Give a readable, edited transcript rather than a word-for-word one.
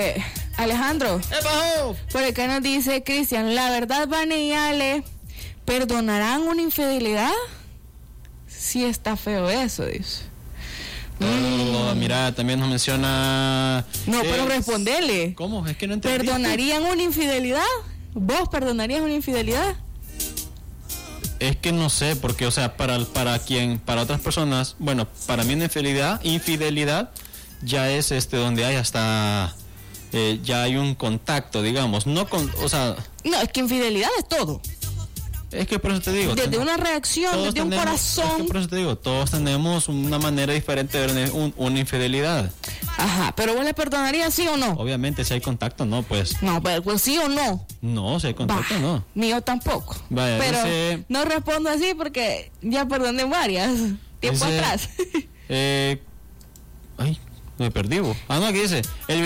Alejandro, por acá nos dice Cristian, la verdad, Vane y Ale, ¿perdonarán una infidelidad? Sí está feo eso, dice. Mira, también nos menciona... No, pero respondele. ¿Cómo? Es que no entendí. ¿Perdonarían una infidelidad? ¿Vos perdonarías una infidelidad? Es que no sé, porque, o sea, para otras personas, bueno, para mí una infidelidad ya es donde hay hasta... ya hay un contacto, digamos, no, o sea... No, es que infidelidad es todo. Es que por eso te digo... Desde una reacción, desde un corazón... Es que por eso te digo, todos tenemos una manera diferente de ver una infidelidad. Ajá, pero ¿vos le perdonarías sí o no? Obviamente, si hay contacto, no, pues... No, pero pues sí o no. No, si hay contacto, no. Mío tampoco. Vaya, pero dice, no respondo así porque ya perdoné varias. Tiempo atrás. Ay, me perdí, vos. No, aquí dice...